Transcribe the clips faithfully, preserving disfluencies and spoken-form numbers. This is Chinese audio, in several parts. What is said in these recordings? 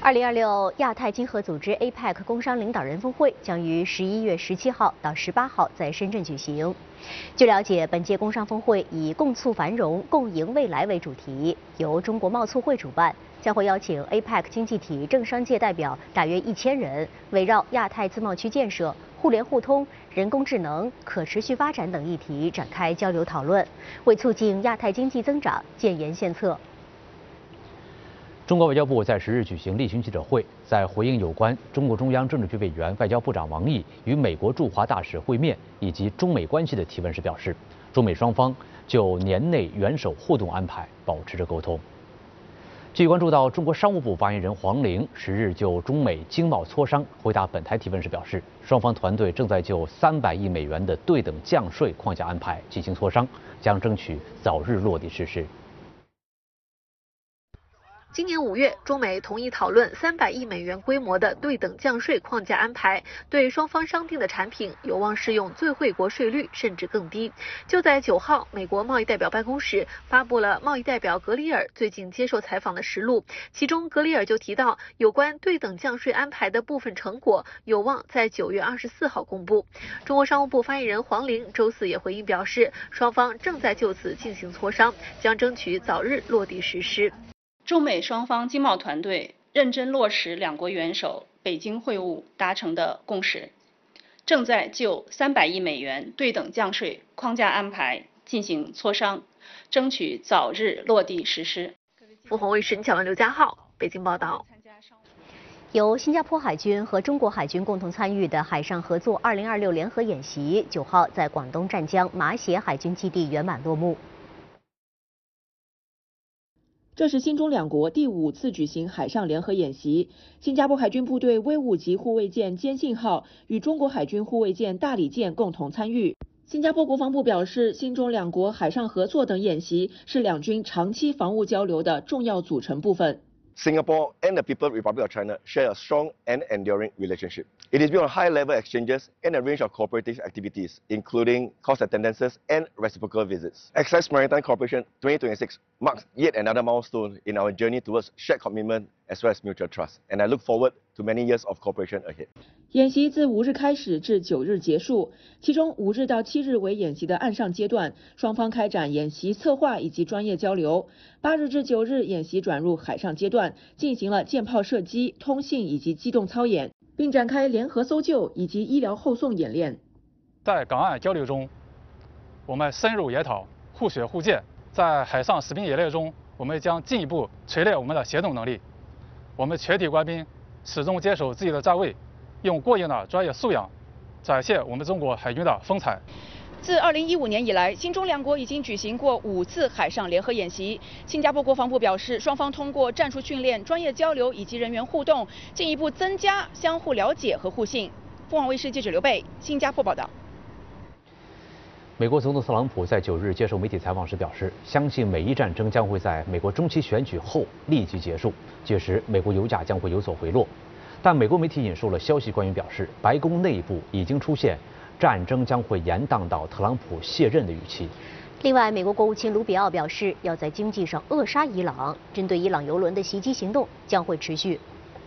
二零二六亚太经合组织 A P E C 工商领导人峰会将于十一月十七号到十八号在深圳举行。据了解，本届工商峰会以“共促繁荣，共赢未来”为主题，由中国贸促会主办，将会邀请 A P E C 经济体政商界代表大约一千人，围绕亚太自贸区建设、互联互通、人工智能、可持续发展等议题展开交流讨论，为促进亚太经济增长建言献策。 中国外交部在十日举行例行记者会，在回应有关中共中央政治局委员、外交部长王毅与美国驻华大使会面以及中美关系的提问时表示，中美双方就年内元首互动安排保持着沟通。据关注到，中国商务部发言人黄玲十日就中美经贸磋商回答本台提问时表示，双方团队正在就三百亿美元的对等降税框架安排进行磋商，将争取早日落地实施。 今年五月，中美同意讨论三百亿美元规模的对等降税框架安排，对双方商定的产品有望适用最惠国税率，甚至更低。就在九号，美国贸易代表办公室发布了贸易代表格里尔最近接受采访的实录，其中格里尔就提到，有关对等降税安排的部分成果有望在九月二十四号公布。中国商务部发言人黄玲周四也回应表示，双方正在就此进行磋商，将争取早日落地实施。 中美双方经贸团队认真落实两国元首北京会晤达成的共识，正在就三百亿美元对等降税框架安排进行磋商，争取早日落地实施。 凤凰卫视陈巧文、刘家浩北京报道。 由新加坡海军和中国海军共同参与的海上合作二零二六联合演习，九号在广东湛江马血海军基地圆满落幕。 这是新中两国第五次举行海上联合演习。新加坡海军部队威武级护卫舰坚信号与中国海军护卫舰大理舰共同参与。新加坡国防部表示，新中两国海上合作等演习是两军长期防务交流的重要组成部分。 Singapore and the People's Republic of China share a strong and enduring relationship. It is built on high-level exchanges and a range of cooperative activities, including course attendances and reciprocal visits. Access Maritime Cooperation twenty twenty-six marks yet another milestone in our journey towards shared commitment as well as mutual trust, and I look forward to many years of cooperation ahead. 演习自五日开始至九日结束，其中五日到七日为演习的岸上阶段，双方开展演习策划以及专业交流。八日至九日，演习转入海上阶段，进行了舰炮射击、通信以及机动操演，并展开联合搜救以及医疗后送演练。 在港岸交流中，我们深入研讨互学互鉴；在海上实兵演练中，我们将进一步锤炼我们的协同能力。我们全体官兵始终坚守自己的站位。 用过硬的专业素养，展现我们中国海军的风采。 自二零一五年以来，新中两国已经举行过五次海上联合演习。新加坡国防部表示，双方通过战术训练、专业交流以及人员互动，进一步增加相互了解和互信。凤凰卫视记者刘贝，新加坡报道。 美国总统特朗普在九日接受媒体采访时表示，相信美伊战争将会在美国中期选举后立即结束，届时美国油价将会有所回落。 但美国媒体引述了消息官员表示，白宫内部已经出现战争将会延宕到特朗普卸任的语气。 另外，美国国务卿卢比奥表示，要在经济上扼杀伊朗，针对伊朗油轮的袭击行动将会持续。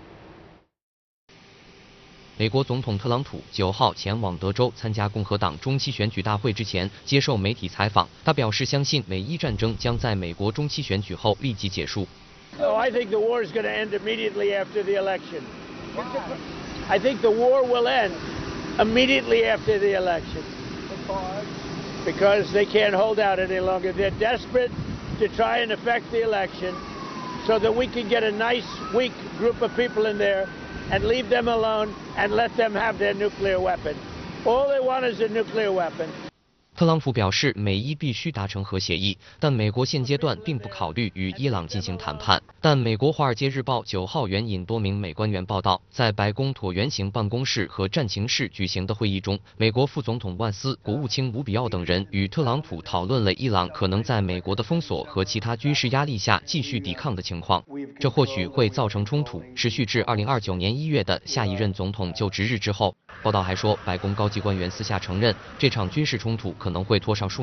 美国总统特朗普九号前往德州参加共和党中期选举大会之前，接受媒体采访，他表示相信美伊战争将在美国中期选举后立即结束。 Oh, I think the war is going to end immediately after the election. I think the war will end immediately after the election because they can't hold out any longer. They're desperate to try and affect the election so that we can get a nice, weak group of people in there and leave them alone and let them have their nuclear weapon. All they want is a nuclear weapon. 特朗普表示，美伊必须达成核协议，但美国现阶段并不考虑与伊朗进行谈判。但美国《华尔街日报》九号援引多名美官员报道，在白宫椭圆形办公室和战情室举行的会议中，美国副总统万斯、国务卿卢比奥等人与特朗普讨论了伊朗可能在美国的封锁和其他军事压力下继续抵抗的情况。这或许会造成冲突，持续至二零二九年一月的下一任总统就职日之后。报道还说，白宫高级官员私下承认，这场军事冲突可能会拖上数。